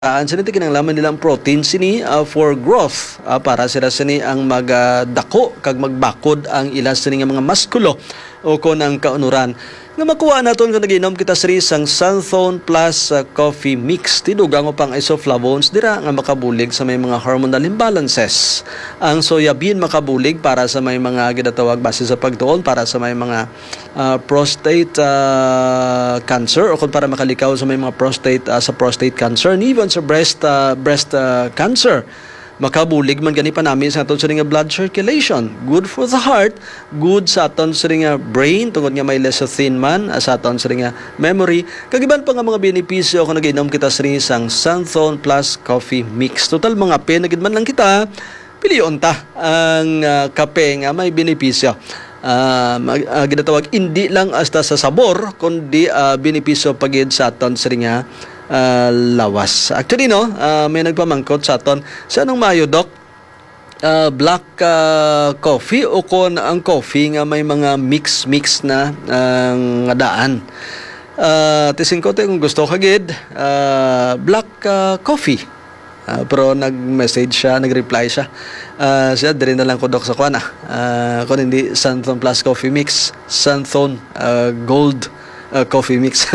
Sini kinanglaman nilang protein sini for growth para sila sini ang magdako kag magbakod ang ila sini nga mga muskulo o kon ang kaunuran nga makuha naton kung nagiinom kita siri sang Sunthone Plus Coffee Mix tidugang upang isoflavones dira nga makabulig sa may mga hormonal imbalances. Ang soya bean makabulig para sa may mga ginatawag base sa pagtuon para sa may mga prostate cancer o kung para makalikaw sa may mga prostate cancer and even sa breast cancer. Makabulig man gani pa namin sa aton sa nga blood circulation. Good for the heart, good sa aton sa nga brain tungod nga may lecithin man sa aton sa nga memory. Kagiban pa nga mga benepisyo kung nagiinom kita sa sang Sunthone Plus Coffee Mix. Total mga nagid man lang kita piliyon ta ang kape nga may benepisyo. Ginatawag hindi lang hasta sa sabor kundi benepisyo pagid sa aton sa nga lawas. Actually may nagpamangkot sa aton sa anong mayo doc, black coffee o kon ang coffee nga may mga mix na nga daan. Tising ko kung gusto kagid black coffee. Pero nag-message siya, nag-reply siya. Siya din na lang ko doc sa kuana. Kung hindi Sunthone Plus Coffee Mix, Sunthone Gold Coffee Mix.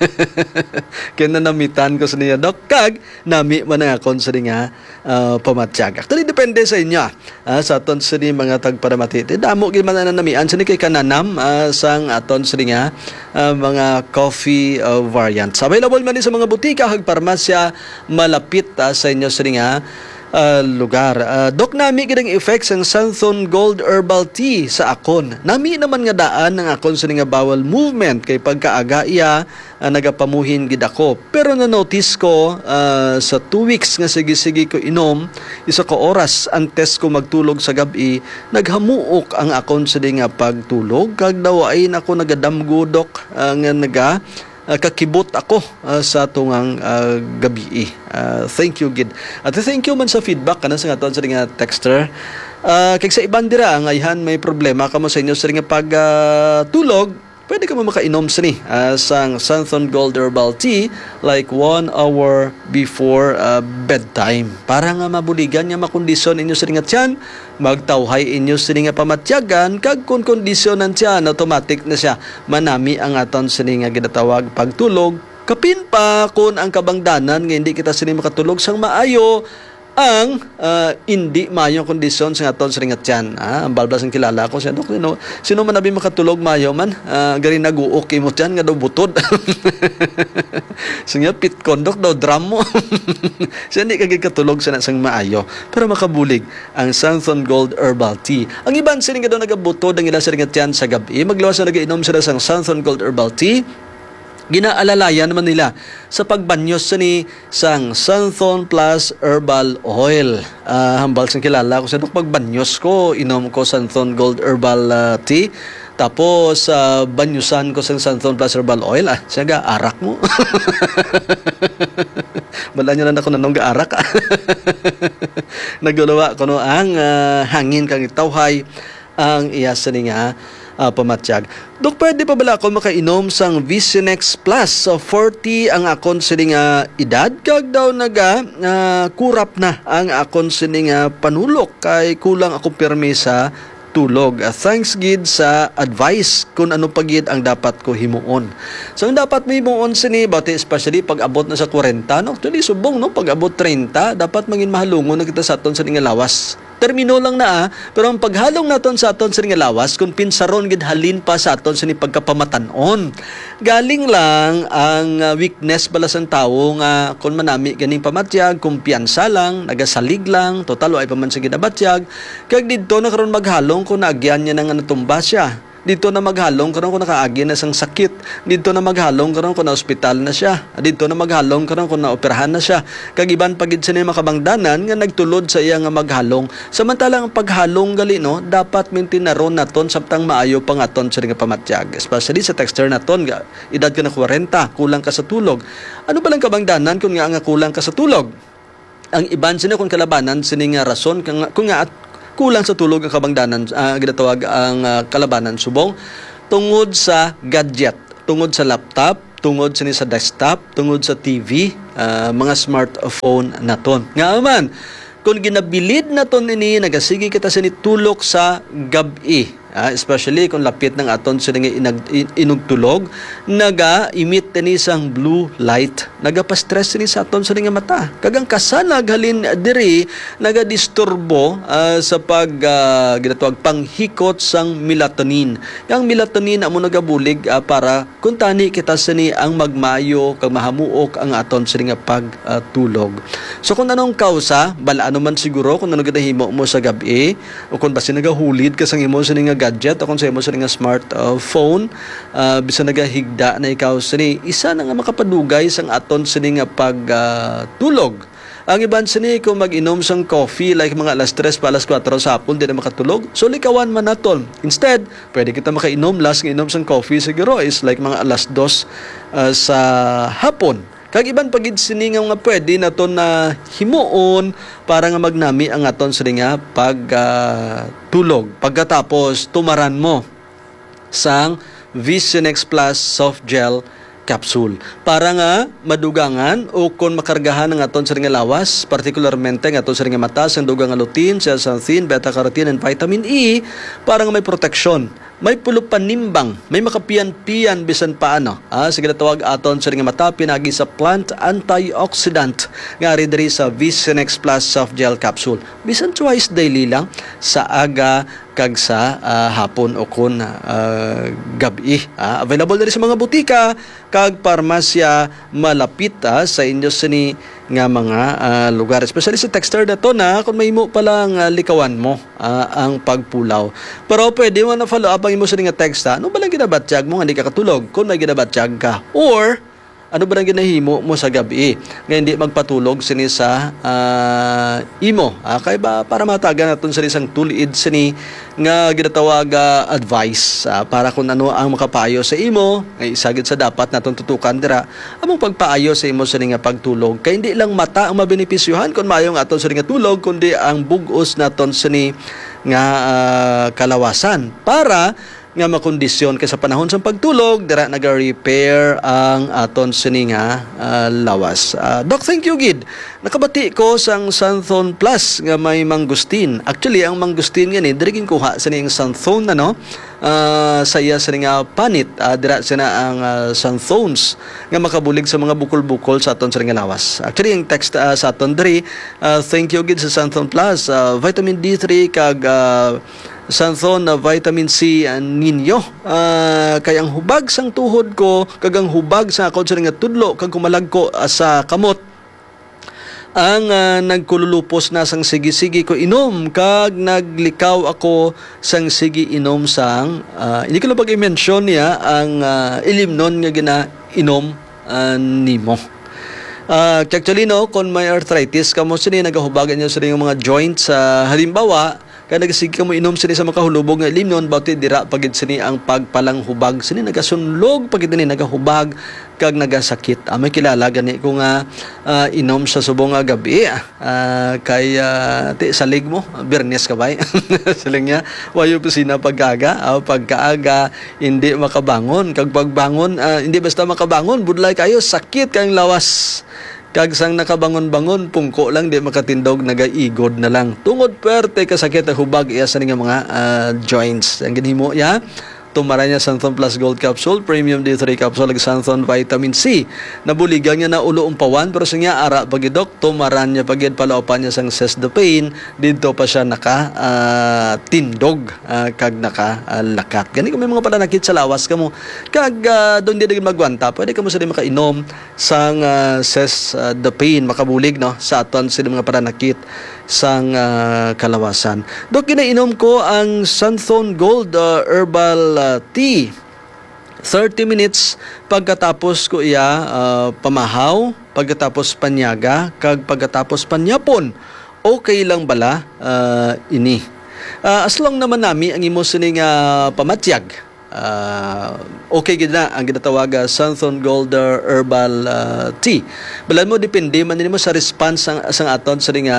Kaya namitan ko sa niya, Doc, kag nami man nga kon sa nga pamatsyag. Actually, depende sa inyo. Sa aton sa mga tagparamati. Damo gid man na namian sa ni kay kananam sang aton sa nga mga coffee variants. Available man sa mga butika hag parmasya malapit sa inyo sa nga lugar. Dok, nami gidang effects ang Sunthone Gold Herbal Tea sa akon. Nami naman nga daan ng akon sa nga bowel movement kay pagkaaga iya nagapamuhin gid ako. Pero na-notice ko sa 2 weeks nga sige-sige ko inom, isa ka oras antes ko magtulog sa gabi, naghamuok ang akon sa nga pagtulog. Kag daw ay nako nagadamgo dok nga kakibot ako sa tungang gabi. Thank you gid. At thank you man sa feedback kana sa aton sa nga texter. Kay sa iban dira ang ayhan may problema kamo sa inyo sa nga pagtulog, pwede ka mo makainom sa ni sang Sunthone Gold Herbal Tea like 1 hour before bedtime. Para nga mabuligan nga makondisyon inyo sa nga tiyan, magtawhay inyo sa nga pamatyagan, kag kung kondisyonan tiyan, automatic na siya manami ang aton sa nga ginatawag pagtulog. Kapin pa kung ang kabangdanan nga hindi kita sini makatulog sang maayo, ang hindi mayong kondisyon sa aton sa ringat yan. Ang balbas ang kilala ko siya, sino man nabi makatulog mayo man, gari naguok imot yan, nga daw butod. Siya pit kondok daw drum mo. Siya hindi kagig katulog sa nasang maayo. Pero makabulig ang Sunthone Gold Herbal Tea. Ang iban sining daw nagabutod ang ila sa ringat yan sa gabi. Maglawas na nagainom sila sang Sunthone Gold Herbal Tea. Ginaalalayan naman nila sa pagbanyos sa ni sang Sunthone Plus Herbal Oil. Hambal sang kilala ko sa pagbanyos ko, inom ko Sunthone Gold Herbal Tea. Tapos banyusan ko sa Sunthone Plus Herbal Oil. Siya arak mo. Bala nyo na ako nanong gaarak. Nagulawa ko ang hangin kang itawhay ang iyasa ni nga pamatsyag. Dok, pwede pa bala ako makainom sang Visionex Plus 40 ang akon sining edad kag daw kurap na ang akon sining panulok kay kulang ako pirmi sa tulog. Thanks gid sa advice kung ano pagid ang dapat ko himuon. So ang dapat mo himuon sini bati especially pag abot na sa 40 actually subong pag abot 30 dapat mangin mahalungon na kita sa aton sa nga lawas. Termino lang na pero ang paghalong naton sa aton sa nga lawas kung pinsaron gid halin pa sa aton sa ni pagkapamatan-on. Galing lang ang weakness bala sang tawo nga kung manami ganing pamatyag, kumpiyansa lang, nagasalig lang, total ay pa man sa ginabatyag. Kag didto na karon maghalong kung naagyan niya nang natumba siya. Dito na maghalong karon kung nakaagi na sang sakit. Dito na maghalong karon kung na ospital na siya. Dito na maghalong karon kung naoperahan na siya. Kagiban pagid sa ni makabangdanan nga nagtulod sa iya nga maghalong. Samantalang ang paghalong gali dapat mintinaro naton samtang maayo pa ngaton sa nga pamatyag. Especially sa texture naton nga edad ka na 40, kulang ka sa tulog. Ano ba lang kabangdanan kung nga kulang ka sa tulog? Ang iban sini kung kalabanan sini nga rason kung nga kulang sa tulog ang kabangdanan, ginatawag ang kalabanan subong tungod sa gadget, tungod sa laptop, tungod sini sa desktop, tungod sa TV, mga smartphone naton. Nga man, kung ginabilid naton ini, nagasige kita sini tulok sa gabi. Especially kung lapit ng aton sila nga inugtulog, naga-emit ni sang blue light, nagapastress ni sa aton sila nga mata. Kagang kasanag halin diri, nagadisturbo sa ginatawag panghikot sang melatonin. Yang melatonin amo nagabulig para kung tani kita sini ang magmayo kag mahamuok ang aton sila nga pagtulog. So kung anong kausa, balaan man siguro kung ano ginahimo mo sa gabi o kung basi nagahulid ka sang imo sila nga gadget o kung sa imo sa nga smartphone, bisa nagahigda na ikaw sini isa na nga makapadugay sang aton sini nga pagtulog. Ang iban sini kung mag-inom sang coffee like mga alas 3 pa alas 4 sa hapon di na makatulog, so likawan man naton. Instead, pwede kita makainom last nga inom sang coffee siguro is like mga alas 2 sa hapon. Kag iban pagid sini nga pwede naton na himuon para nga magnami ang aton sini nga pagtulog. Pagkatapos tumaran mo sang Vision X Plus soft gel capsule para nga madugangan o kung makargahan ng aton sa nga lawas, particularmente ng aton sa nga mata, ang dugang nga lutein, zeaxanthin, beta-carotene, and vitamin E para nga may proteksyon, may pulo panimbang, may makapian-pian bisan paano. Sige na tawag aton sa nga mata, pinagi sa plant antioxidant nga diri sa Vision X Plus soft gel capsule. Bisan twice daily lang sa aga kag sa hapon o kun gabi. Available na rin sa mga butika kag parmasya malapit sa inyo sini nga mga lugar. Especially sa texter na to na kung may mo palang likawan mo ang pagpulaw. Pero pwede mo na follow up ang imo sini nga text ano ba lang ginabatyag mo nga hindi ka katulog kung may ginabatyag ka or ano ba nang ginahimo mo sa gabi nga hindi magpatulog sini sa imo kay ba para matagan naton sa isang tulid sini nga ginatawag advice para kung ano ang makapayo sa imo ay isagid sa dapat naton tutukan dira among pagpaayo sa imo sini nga pagtulog kay hindi lang mata ang mabenepisyuhan kun maayo nga aton sini nga tulog kundi ang bug-os naton sini nga kalawasan para nga makondisyon kay sa panahon sa pagtulog dira naga-repair ang aton sini nga lawas. Doc, thank you gid. Nakabati ko sang Santhon Plus nga may mangustin. Actually ang mangustin nga ni diri kuha sa ning Santhon saya sa nga panit dira sina ang Santhones nga makabulig sa mga bukol-bukol sa aton sa nga lawas. Actually ang text sa aton diri thank you gid sa Santhon Plus, vitamin D3 kag Santhon na vitamin C ninyo. Kay ang hubag sang tuhod ko kag ang hubag sa akon sa nga tudlo kag kumalag ko sa kamot ang nagkululupos na sang sige-sige ko inom kag naglikaw ako sang sige inom sang hindi ko lang pag-i-mention niya ang ilimnon nga ginainom nimo. Actually no, kung may arthritis kamo sini nagahubagan niyo sa mga joints halimbawa kaya nagasig ka mo inom sini sa makahulubog nga limnon bauti dira pagid sini ang pagpalang hubag sini nagasunlog pagid ni nagahubag kag nagasakit. May kilala gani ko nga inom sa subong nga gabi kay ti salig mo Biyernes ka bay saling niya wayo pisina pagkaga pagkaaga hindi makabangon kag pagbangon hindi basta makabangon budlay kayo sakit kayong lawas. Kag sang nakabangon-bangon pungko lang di makatindog nagaigod na lang tungod perte kasakit ang hubag iya sa nga mga joints ang ginhimo ya tumara niya Santhon Plus Gold Capsule, Premium D3 Capsule, ag Santhon Vitamin C. Nabuligan niya na ulo umpawan, pero sa niya ara pagidok, tumaran niya pagid palaupan niya sang Cess the Pain, dito pa siya tindog kag nakalakat. Gani kung may mga pananakit sa lawas kamo, kag doon di magwanta, pwede kamo sa makainom sang Cess the Pain, makabulig no sa aton sila mga pananakit sang kalawasan. Dok, kinainom ko ang Santhon Gold Herbal Tea. 30 minutes pagkatapos ko iya pamahaw, pagkatapos panyaga, kag pagkatapos panyapon. Okay lang bala ini. As long naman nami ang imo sining pamatyag. okay gid na ang ginatawag Santhon Gold Herbal Tea. Balan mo depende man nimo sa response sang aton sa nga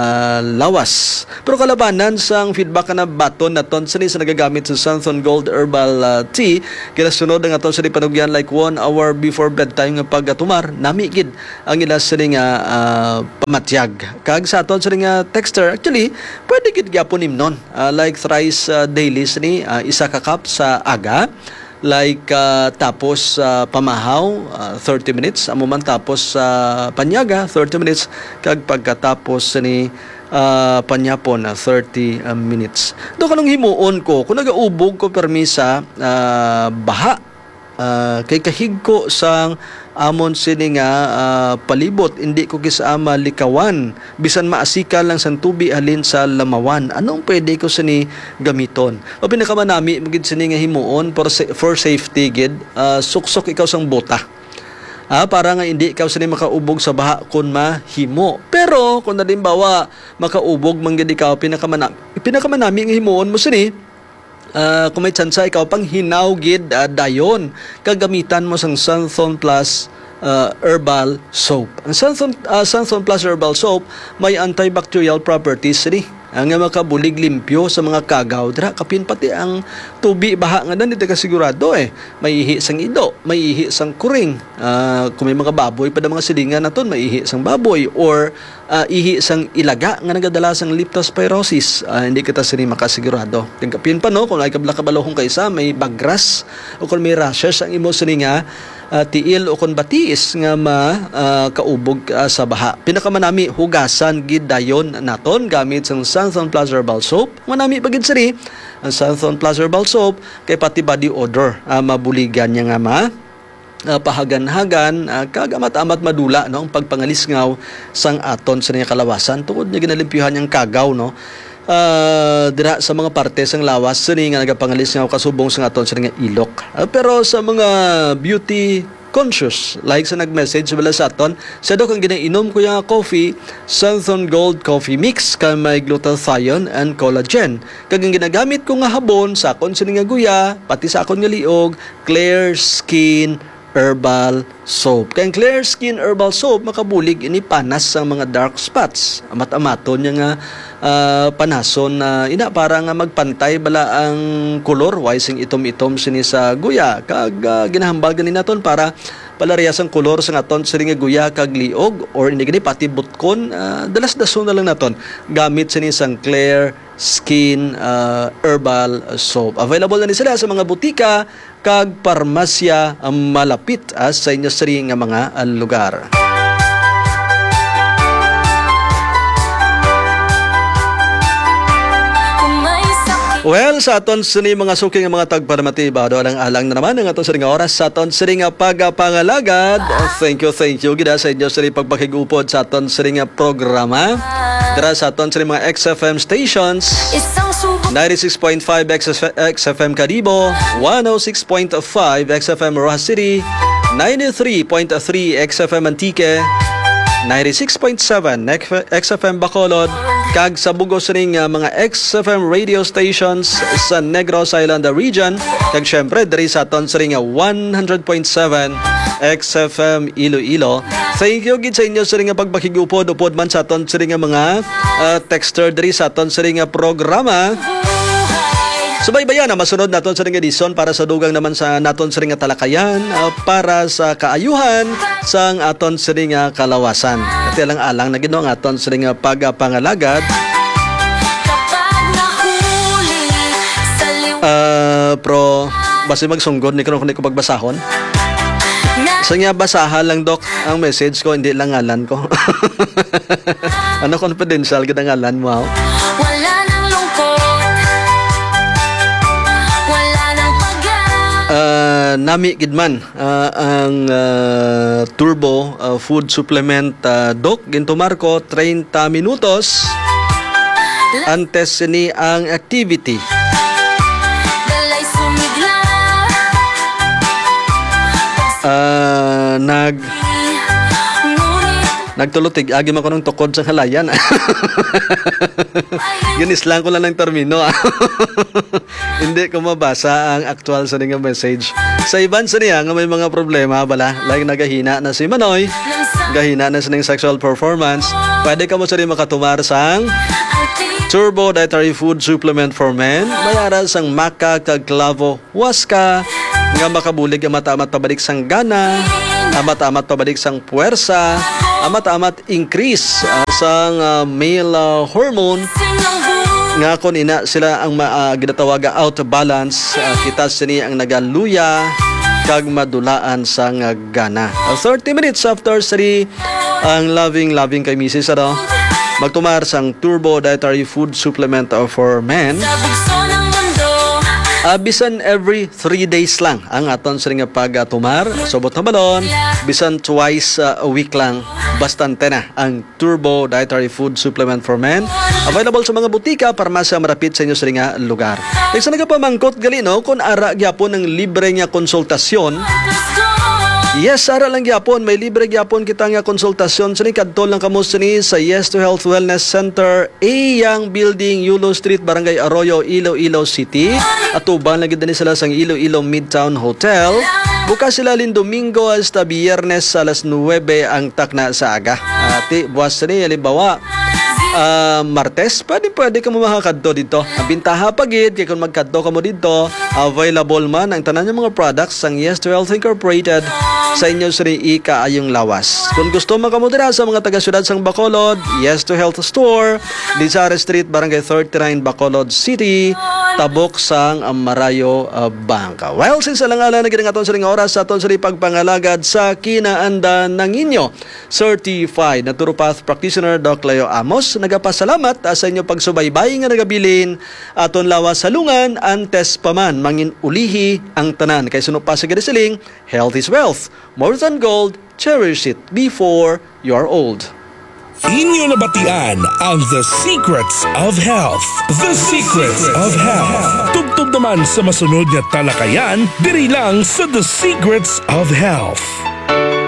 lawas. Pero kalabanan sang feedback na baton naton sa nagagamit sa Santhon Gold Herbal Tea kaya sunod ang aton sa panugyan like 1 hour before bedtime nga pagatumar nami gid ang ila sa nga pamatyag. Kag sa aton sa nga texter actually pwede gid gyapon imnon like thrice daily ni isa ka cup sa aga like tapos pamahaw 30 minutes amo man tapos panyaga 30 minutes kag pagkatapos ni panyapon 30 minutes. Do kanang himuon ko kung nagaubog ko permisa baha kay kahigko sang amon sini nga palibot hindi ko kisama likawan bisan maasikal lang sang tubi halin sa lamawan anong pwede ko sini gamiton o pinakamanami magid sini nga himuon for safety gid suksok ikaw sang bota para nga hindi ikaw sini makaubog sa baha kun mahimo pero kung halimbawa makaubog man gid ikaw pinakamanami nga himuon mo sini kung may tsansa ikaw pang hinawgid dayon kagamitan mo sang Santhon Plus Herbal Soap. Ang Santhon Plus Herbal Soap may antibacterial properties ri ang makabulig limpyo sa mga kagaw dira kapin pati ang tubi baha nga dito ka sigurado may ihi sang ido may ihi sang kuring kung may mga baboy pa mga silingan naton may ihi sang baboy or ihi sang ilaga nga nagadala sang leptospirosis hindi kita sini makasigurado kapin pa no kung ay kabala-kabalahong kaysa may bagras o kung may rashes ang imo sini nga tiil o kon batiis nga kaubog sa baha. Pinakamanami hugasan gid dayon naton gamit sang Santhon Plus Herbal Soap. Manami pagid siri ang Santhon Plus Herbal Soap kay pati body odor mabuligan niya nga pahagan-hagan kagamat-amat madula no ang pagpangalisngaw sang aton sa niya kalawasan tungod niya ginalimpyuhan niyang kagaw no dira sa mga parte sang lawas sini nga nagapangalis nga kasubong sa aton sa nga ilok pero sa mga beauty conscious like sa nag-message bala sa aton sa do kang ginainom ko yung coffee Santhon Gold Coffee Mix kay may glutathione and collagen kag ang ginagamit ko nga habon sa akon sini nga guya pati sa akon nga liog Clear Skin Herbal Soap. Kaya Clear Skin Herbal Soap makabulig ini panas sa mga dark spots. Amat-amaton niya nga panason na ina para nga magpantay bala ang kolor sing itom-itom sini sa guya. Kag ginahambal ganin naton para palariyas ang kolor sa aton sini nga guya kag liog or hindi gani pati butkon dalas-dason na lang naton gamit sini sang Clear Skin Herbal Soap. Available na ni sila sa mga butika kag parmasya ang malapit sa inyo sari nga mga lugar. Well, sa aton sini mga suking mga tagparamatiba do alang-alang na naman ang aton sini nga oras sa aton sini nga pagapangalagad. Thank you gid sa inyo sini pagpakigupod sa aton sini nga programa. Dira sa aton sini mga XFM stations. 96.5 XFM Caribo, 106.5 XFM Rojas City, 93.3 XFM Antique, 96.7 XFM Bacolod, kag sa bugos ring mga XFM radio stations sa Negros Island region, kag syempre diri sa aton sa ring 100.7 XFM Iloilo. Thank you gid sa inyo sa ring pagpakigupod upod man sa aton sa ring mga texter diri sa aton sa ring programa. Subaybayan na masunod naton sa ring edisyon para sa dugang naman sa naton sa ring talakayan para sa kaayuhan sang aton sa ring kalawasan. Kati alang-alang na gino ang aton sa ring pagapangalagad. Pro basi magsunggod ni kuno ko pagbasahon. Sa nga basahan lang dok ang message ko hindi lang ngalan ko. Ano confidential gid ang ngalan mo? Wala nang lungkot. Nami gidman ang Turbo Food Supplement Doc gintumar ko 30 minutos antes ni ang activity. Nagtulutig, agi man ko ng tukod sa halayan. Ginislang ko lang ng termino. Hindi ko mabasa ang actual sa nga message. Sa iban sa niya nga may mga problema bala, like nagahina na si Manoy, gahina na sa ning sexual performance, pwede ka mo sa rin makatumar sang Turbo Dietary Food Supplement for Men, mayara sang Maca kag Clavo Huasca, nga makabulig ang matamat pabalik sang gana, amat-amat pabalik sang puwersa, amat-amat increase sang male hormone, nga kon ina sila ang ginatawaga out of balance, kita sini ang nagaluya kag madulaan sang gana. 30 minutes after sari ang loving kay Mrs. magtumar sang Turbo Dietary Food Supplement for Men. Bisan every 3 days lang ang aton sa nga pagtumar. Sobot na balon, bisan twice a week lang. Bastante na ang Turbo Dietary Food Supplement for Men. Available sa mga butika, parmasya marapit sa inyo sa nga lugar. Sa nagapamangkot gali no, kung ara gyapon ng libre nga konsultasyon. Yes, ara lang gyapon, may libre gyapon kita nga konsultasyon sa ni kadto lang kamo sa Yes to Health Wellness Center, Yang Building, Yulo Street, Barangay Arroyo, Iloilo City. At uban lagi din sila sa Iloilo Midtown Hotel. Bukas sila lin Domingo hasta Biyernes alas 9 ang takna sa aga. Ati buwas ni halimbawa Martes, pwede ka mo makakadto dito. Ang bintaha pagid, kaya kung magkadto ka mo dito, available man ang tanan ng mga products sang Yes to Health Incorporated sa inyo sa kaayong lawas. Kung gusto mo kamudira sa mga taga-syudad sang Bacolod, Yes to Health Store, Lizarre Street, Barangay 39, Bacolod City, tabok sang Marayo Bangka. Well, since alang-alang na ginang aton sa ring oras sa aton sa pagpangalagad sa kinaanda ng inyo, Certified Naturopath Practitioner Doc Leo Amos, nagapasalamat sa inyo pagsubaybay nga nagabilin aton lawas salungan antes paman mangin ulihi ang tanan kay suno pa sa gidisiling, health is wealth. More than gold, cherish it before you're old. Inyo nabatian ang The Secrets of Health. The Secrets of Health. Tugtog naman sa masunod na talakayan, diri lang sa The Secrets of Health.